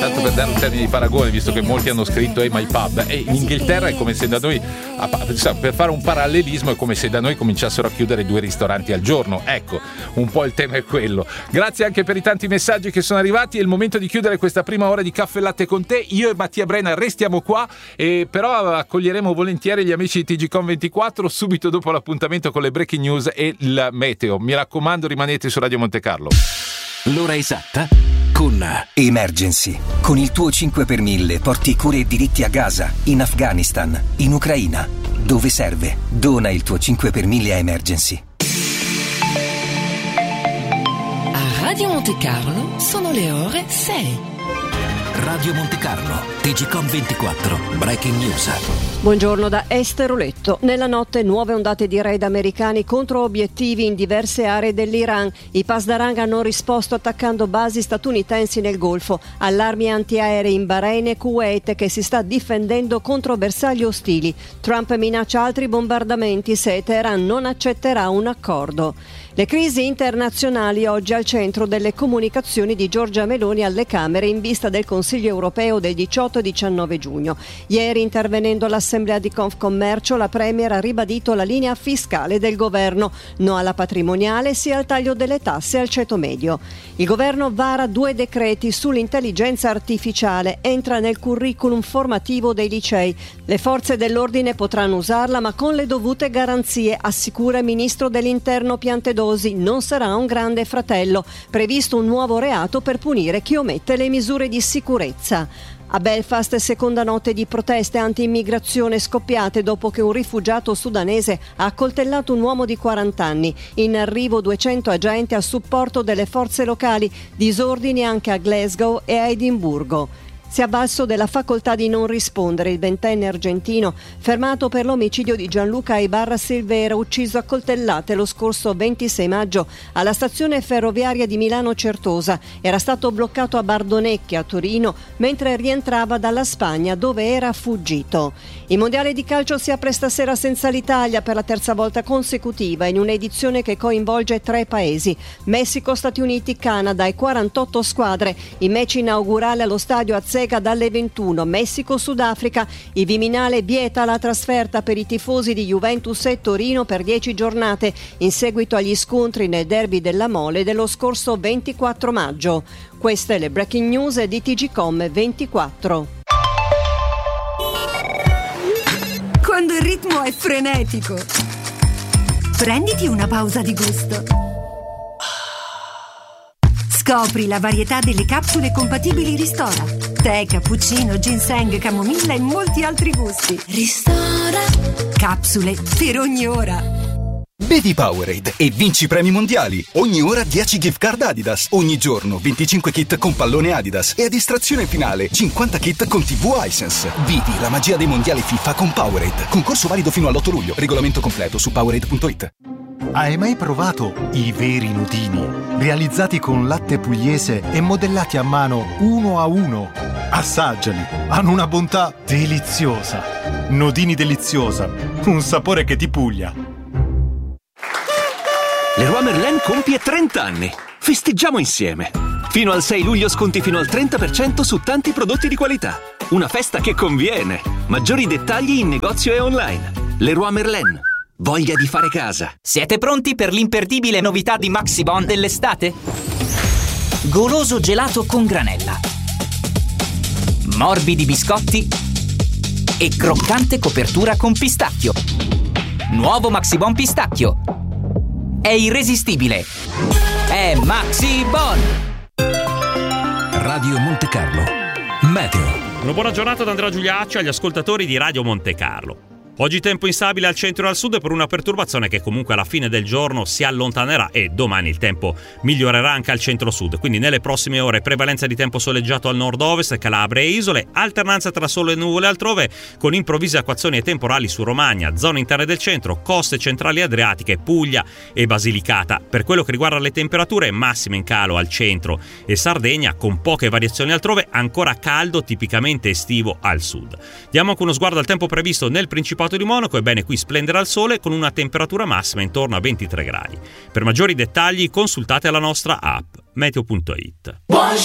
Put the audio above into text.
tanto per dare un termine di paragone, visto che molti hanno scritto My Pub, e in Inghilterra è come se da noi, per fare un parallelismo, è come se da noi cominciassero a chiudere 2 ristoranti al giorno. Ecco, un po' il tema è quello. Grazie anche per i tanti messaggi che sono arrivati. È il momento di chiudere questa prima ora di Caffè Latte con te. Io e Mattia Brenna restiamo qua, però accoglieremo volentieri gli amici di TGCOM24 subito dopo l'appuntamento con le breaking news e il meteo. Mi raccomando, rimanete su Radio Monte Carlo. L'ora esatta con Emergency. Con il tuo 5 per 1000 porti cure e diritti a Gaza, in Afghanistan, in Ucraina. Dove serve? Dona il tuo 5 per 1000 a Emergency. A Radio Monte Carlo sono le ore 6. Radio Monte Carlo, TGCOM24, Breaking News. Buongiorno da Esther Oletto. Nella notte nuove ondate di raid americani contro obiettivi in diverse aree dell'Iran. I Pasdarang hanno risposto attaccando basi statunitensi nel Golfo, allarmi antiaerei in Bahrain e Kuwait che si sta difendendo contro bersagli ostili. Trump minaccia altri bombardamenti se Teheran non accetterà un accordo. Le crisi internazionali oggi al centro delle comunicazioni di Giorgia Meloni alle Camere in vista del Consiglio europeo del 18 e 19 giugno. Ieri, intervenendo all'Assemblea di Confcommercio, la Premier ha ribadito la linea fiscale del governo: no alla patrimoniale, sì al taglio delle tasse al ceto medio. Il governo vara 2 decreti sull'intelligenza artificiale, entra nel curriculum formativo dei licei. Le forze dell'ordine potranno usarla, ma con le dovute garanzie, assicura il ministro dell'Interno Piantedosi. Non sarà un grande fratello. Previsto un nuovo reato per punire chi omette le misure di sicurezza. A Belfast, seconda notte di proteste anti-immigrazione scoppiate dopo che un rifugiato sudanese ha accoltellato un uomo di 40 anni. In arrivo 200 agenti a supporto delle forze locali, disordini anche a Glasgow e a Edimburgo. Si è avvalso della facoltà di non rispondere il 20enne argentino, fermato per l'omicidio di Gianluca Ibarra Silvera, ucciso a coltellate lo scorso 26 maggio alla stazione ferroviaria di Milano Certosa. Era stato bloccato a Bardonecchia, a Torino, mentre rientrava dalla Spagna, dove era fuggito. Il mondiale di calcio si apre stasera senza l'Italia per la terza volta consecutiva, in un'edizione che coinvolge 3 paesi: Messico, Stati Uniti, Canada e 48 squadre. Il match inaugurale allo stadio Azteca dalle 21, Messico-Sudafrica. Il Viminale vieta la trasferta per i tifosi di Juventus e Torino per 10 giornate, in seguito agli scontri nel derby della Mole dello scorso 24 maggio. Queste le breaking news di TGCOM24. Quando il ritmo è frenetico, prenditi una pausa di gusto. Scopri la varietà delle capsule compatibili Ristora. Tè, cappuccino, ginseng, camomilla e molti altri gusti. Ristora. Capsule per ogni ora. Bevi Powerade e vinci premi mondiali. Ogni ora 10 gift card Adidas. Ogni giorno 25 kit con pallone Adidas. E a distrazione finale 50 kit con TV Hisense. Vivi la magia dei mondiali FIFA con Powerade. Concorso valido fino all'8 luglio. Regolamento completo su Powerade.it. Hai mai provato i veri nudini? Realizzati con latte pugliese e modellati a mano 1 a 1. Assaggiali, hanno una bontà deliziosa. Nudini deliziosa, un sapore che ti puglia. Leroy Merlin compie 30 anni. Festeggiamo insieme. Fino al 6 luglio sconti fino al 30% su tanti prodotti di qualità. Una festa che conviene. Maggiori dettagli in negozio e online. Leroy Merlin. Voglia di fare casa. Siete pronti per l'imperdibile novità di Maxibon dell'estate? Goloso gelato con granella, morbidi biscotti e croccante copertura con pistacchio. Nuovo Maxibon pistacchio. È irresistibile. È Maxibon. Radio Monte Carlo. Meteo. Una buona giornata da Andrea Giuliaccio agli ascoltatori di Radio Monte Carlo. Oggi tempo instabile al centro e al sud per una perturbazione che comunque alla fine del giorno si allontanerà e domani il tempo migliorerà anche al centro-sud. Quindi nelle prossime ore prevalenza di tempo soleggiato al nord-ovest, Calabria e isole, alternanza tra sole e nuvole altrove con improvvise acquazzoni e temporali su Romagna, zone interne del centro, coste centrali adriatiche, Puglia e Basilicata. Per quello che riguarda le temperature, massime in calo al centro e Sardegna con poche variazioni altrove, ancora caldo tipicamente estivo al sud. Diamo anche uno sguardo al tempo previsto nel Principato di Monaco. Ebbene, qui splenderà il sole con una temperatura massima intorno a 23 gradi. Per maggiori dettagli consultate la nostra app meteo.it.